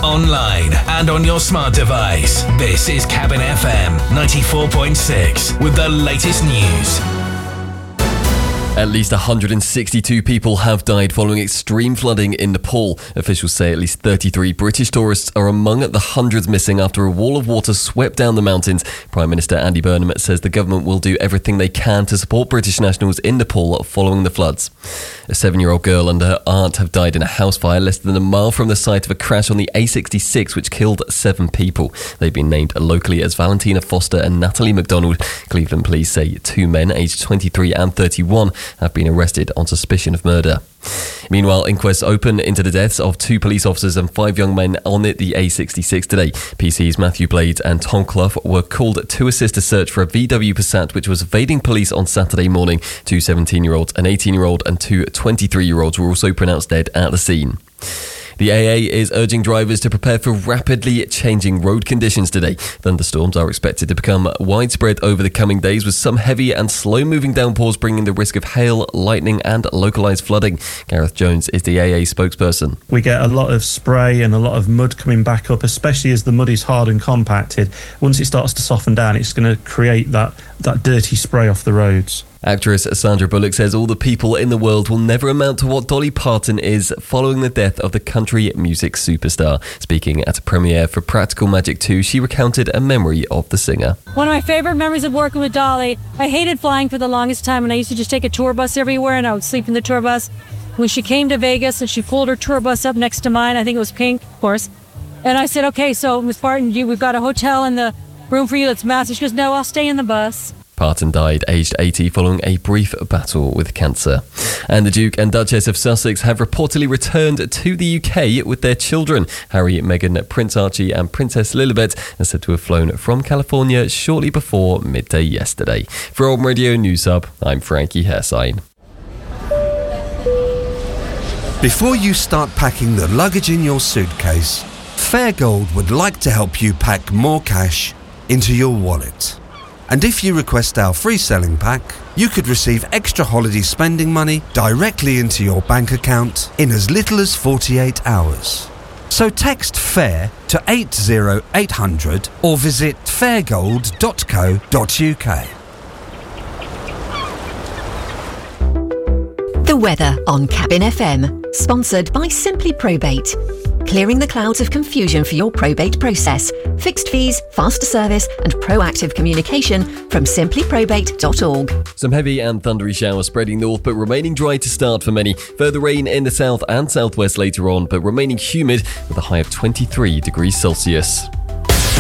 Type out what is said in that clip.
online, and on your smart device. This is Cabin FM 94.6 with the latest news. At least 162 people have died following extreme flooding in Nepal. Officials say at least 33 British tourists are among the hundreds missing after a wall of water swept down the mountains. Prime Minister Andy Burnham says the government will do everything they can to support British nationals in Nepal following the floods. A 7-year-old girl and her aunt have died in a house fire less than a mile from the site of a crash on the A66 which killed 7 people. They've been named locally as Valentina Foster and Natalie MacDonald. Cleveland police say 2 men aged 23 and 31 have been arrested on suspicion of murder. Meanwhile, inquests open into the deaths of 2 police officers and 5 young men on the A66 today. PC's Matthew Blades and Tom Clough were called to assist a search for a VW Passat which was evading police on Saturday morning. 2 17-year-olds, an 18-year-old and 2 23-year-olds were also pronounced dead at the scene. The AA is urging drivers to prepare for rapidly changing road conditions today. Thunderstorms are expected to become widespread over the coming days, with some heavy and slow-moving downpours bringing the risk of hail, lightning and localised flooding. Gareth Jones is the AA spokesperson. We get a lot of spray and a lot of mud coming back up, especially as the mud is hard and compacted. Once it starts to soften down, it's going to create that dirty spray off the roads. Actress Sandra Bullock says all the people in the world will never amount to what Dolly Parton is following the death of the country music superstar. Speaking at a premiere for Practical Magic 2, she recounted a memory of the singer. One of my favourite memories of working with Dolly, I hated flying for the longest time, and I used to just take a tour bus everywhere and I would sleep in the tour bus. When she came to Vegas and she pulled her tour bus up next to mine, I think it was pink, of course, and I said, okay, so Miss Parton, we've got a hotel in the room for you that's massive. She goes, no, I'll stay in the bus. Parton died aged 80 following a brief battle with cancer. And the Duke and Duchess of Sussex have reportedly returned to the UK with their children. Harry, Meghan, Prince Archie and Princess Lilibet are said to have flown from California shortly before midday yesterday. For Oldham Radio News Hub, I'm Frankie Hersign. Before you start packing the luggage in your suitcase, Fairgold would like to help you pack more cash into your wallet. And if you request our free selling pack, you could receive extra holiday spending money directly into your bank account in as little as 48 hours. So text FAIR to 80800 or visit fairgold.co.uk. The weather on Cabin FM, sponsored by Simply Probate. Clearing the clouds of confusion for your probate process. Fixed fees, faster service and proactive communication from simplyprobate.org. Some heavy and thundery showers spreading north but remaining dry to start for many. Further rain in the south and southwest later on, but remaining humid with a high of 23 degrees Celsius.